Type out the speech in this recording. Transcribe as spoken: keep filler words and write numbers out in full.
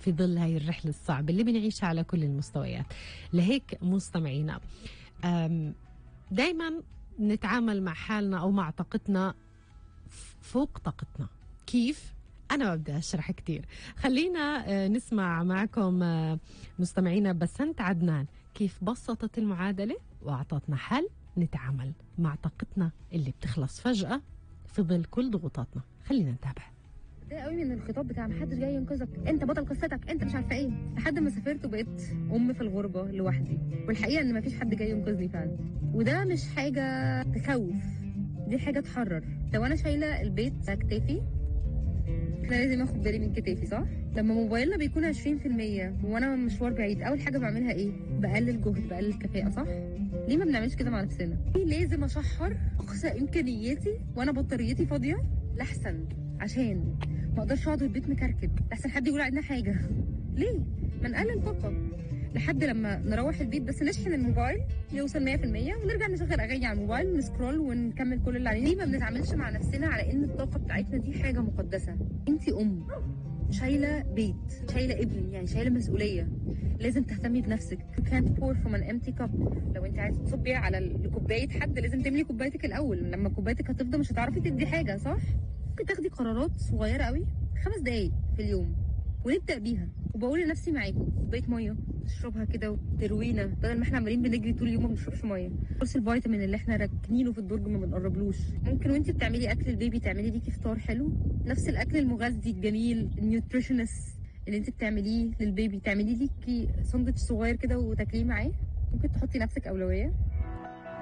في ظل هاي الرحلة الصعبة اللي بنعيشها على كل المستويات. لهيك مستمعينا دايما نتعامل مع حالنا أو مع طاقتنا فوق طاقتنا. كيف؟ أنا ما بدي أشرح كتير، خلينا نسمع معكم مستمعينا بسنت عدنان كيف بسطت المعادلة وأعطتنا حل نتعامل مع طاقتنا اللي بتخلص فجأة في ظل كل ضغوطاتنا. خلينا نتابع. ده قوي من الخطاب بتاع محدش جاي ينقذك، انت بطل قصتك، انت مش عارفه ايه، لحد ما سافرت وبقيت ام في الغربه لوحدي، والحقيقه ان مفيش حد جاي ينقذني فعلا، وده مش حاجه تخوف، دي حاجه تحرر. لو انا شايله البيت على كتافي انا لازم اخد بالي من كتافي، صح؟ لما موبايلنا بيكون عشرين في المية وانا مشوار بعيد، اول حاجه بعملها ايه؟ بقلل جهد، بقلل كفاءه، صح؟ ليه ما بنعملش كده مع نفسنا؟ ليه لازم اشحر اقصى امكانياتي وانا بطاريتي فاضيه لحسن عشان ما اقدرش اقعد البيت مكركب لحسن حد يقول علينا حاجه؟ ليه؟ ما نقلل طاقه لحد لما نروح البيت بس نشحن الموبايل يوصل مية في المية ونرجع نشغل اغاني على الموبايل نسكرول ونكمل كل اللي علينا. ليه ما بنتعاملش مع نفسنا على ان الطاقه بتاعتنا دي حاجه مقدسه؟ انت ام شايله بيت، شايله ابن، يعني شايله مسؤوليه، لازم تهتمي بنفسك. you can't pour from an empty cup. لو انت عايزه تصبي على كوبايه حد لازم تملي كوبايتك الاول، لما كوبايتك هتفضى مش هتعرفي تدي حاجه، صح؟ ممكن تاخدي قرارات صغيره قوي خمس دقايق في اليوم ونبدا بيها، وبقول لنفسي معاكم كوبايه ميه تشربها كده وتروينا، بدل ما احنا عمالين بنجري طول اليوم ما بنشربش ميه. قرص الفيتامين اللي احنا راكنينه في الدرج ما بنقربلوش. ممكن وانت بتعملي اكل البيبي تعملي ليكي فطار حلو، نفس الاكل المغذي الجميل النيوتريشنس اللي انت بتعمليه للبيبي تعملي ليكي ساندوتش صغير كده وتاكليه معاه. ممكن تحطي نفسك اولويه.